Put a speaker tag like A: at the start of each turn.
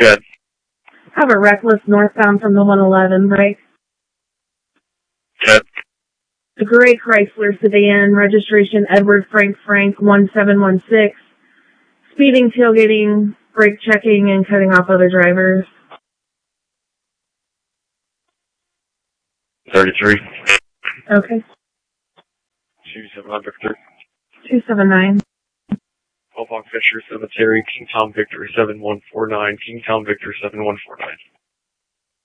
A: Good.
B: Have a reckless northbound from the 111 break.
A: Good.
B: The gray Chrysler sedan, registration Edward Frank 1716. Speeding, tailgating, brake checking, and cutting off other drivers.
A: 33.
B: Okay.
A: 279 Victor.
B: 279.
A: Hopong Fisher Cemetery, Kingtown Victor 7149, Kingtown Victor 7149.